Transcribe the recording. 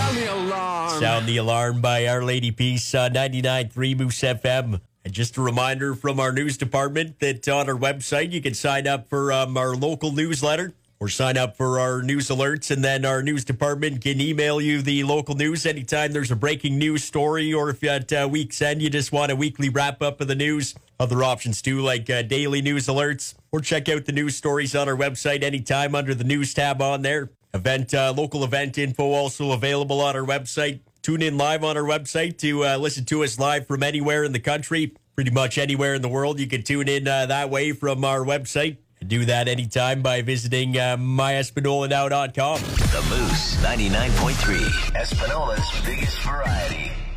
Sound the Alarm by Our Lady Peace on 99.3 Moose FM. And just a reminder from our news department that on our website you can sign up for our local newsletter or sign up for our news alerts, and then our news department can email you the local news anytime there's a breaking news story, or if at week's end you just want a weekly wrap-up of the news. Other options too, like daily news alerts, or check out the news stories on our website anytime under the news tab on there. Local event info also available on our website. Tune in live on our website to listen to us live from anywhere in the country, pretty much anywhere in the world. You can tune in that way from our website. And do that anytime by visiting myespanolanow.com. The Moose 99.3, Espanola's biggest variety.